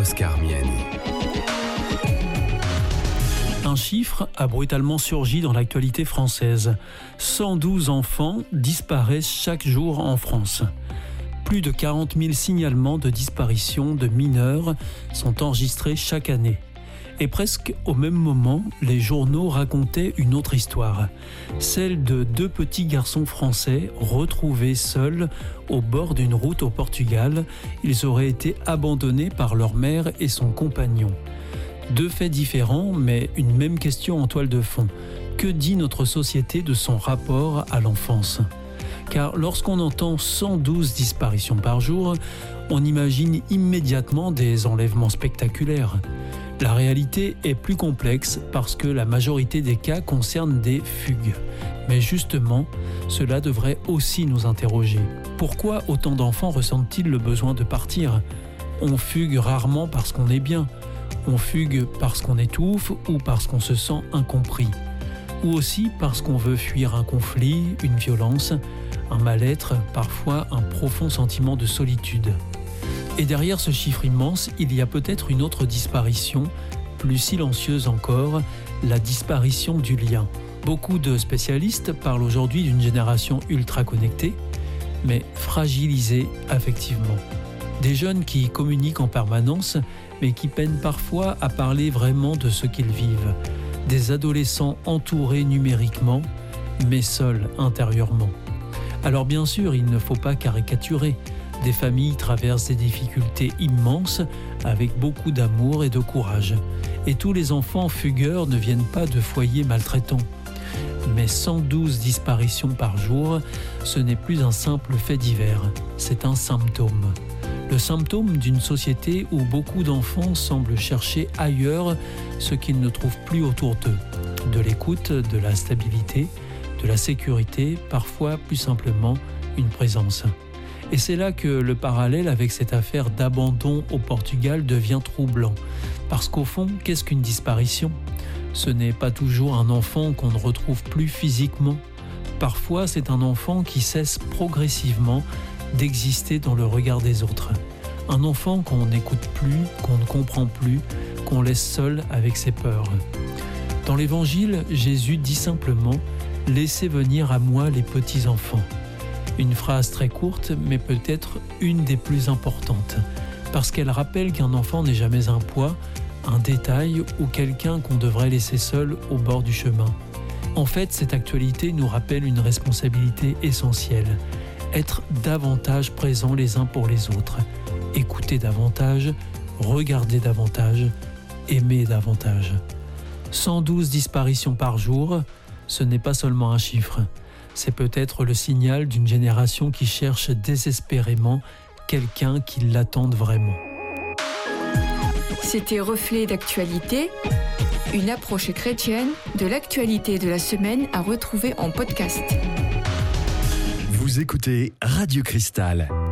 Oscar Miani. Un chiffre a brutalement surgi dans l'actualité française. 112 enfants disparaissent chaque jour en France. Plus de 40 000 signalements de disparition de mineurs sont enregistrés chaque année. Et presque au même moment, les journaux racontaient une autre histoire, celle de 2 petits garçons français retrouvés seuls au bord d'une route au Portugal. Ils auraient été abandonnés par leur mère et son compagnon. 2 faits différents, mais une même question en toile de fond. Que dit notre société de son rapport à l'enfance ? Car lorsqu'on entend 112 disparitions par jour, on imagine immédiatement des enlèvements spectaculaires. La réalité est plus complexe parce que la majorité des cas concernent des fugues. Mais justement, cela devrait aussi nous interroger. Pourquoi autant d'enfants ressentent-ils le besoin de partir ? On fugue rarement parce qu'on est bien. On fugue parce qu'on étouffe ou parce qu'on se sent incompris. Ou aussi parce qu'on veut fuir un conflit, une violence, un mal-être, parfois un profond sentiment de solitude. Et derrière ce chiffre immense, il y a peut-être une autre disparition, plus silencieuse encore, la disparition du lien. Beaucoup de spécialistes parlent aujourd'hui d'une génération ultra connectée, mais fragilisée affectivement. Des jeunes qui communiquent en permanence, mais qui peinent parfois à parler vraiment de ce qu'ils vivent. Des adolescents entourés numériquement, mais seuls intérieurement. Alors bien sûr, il ne faut pas caricaturer. Des familles traversent des difficultés immenses, avec beaucoup d'amour et de courage. Et tous les enfants fugueurs ne viennent pas de foyers maltraitants. Mais 112 disparitions par jour, ce n'est plus un simple fait divers, c'est un symptôme. Le symptôme d'une société où beaucoup d'enfants semblent chercher ailleurs ce qu'ils ne trouvent plus autour d'eux. De l'écoute, de la stabilité, de la sécurité, parfois plus simplement une présence. Et c'est là que le parallèle avec cette affaire d'abandon au Portugal devient troublant. Parce qu'au fond, qu'est-ce qu'une disparition ? Ce n'est pas toujours un enfant qu'on ne retrouve plus physiquement. Parfois, c'est un enfant qui cesse progressivement d'exister dans le regard des autres. Un enfant qu'on n'écoute plus, qu'on ne comprend plus, qu'on laisse seul avec ses peurs. Dans l'Évangile, Jésus dit simplement « Laissez venir à moi les petits enfants ». Une phrase très courte, mais peut-être une des plus importantes, parce qu'elle rappelle qu'un enfant n'est jamais un poids, un détail ou quelqu'un qu'on devrait laisser seul au bord du chemin. En fait, cette actualité nous rappelle une responsabilité essentielle. Être davantage présents les uns pour les autres, écouter davantage, regarder davantage, aimer davantage. 112 disparitions par jour, ce n'est pas seulement un chiffre, c'est peut-être le signal d'une génération qui cherche désespérément quelqu'un qui l'attende vraiment. C'était Reflet d'actualité, une approche chrétienne de l'actualité de la semaine à retrouver en podcast. Vous écoutez Radio Cristal.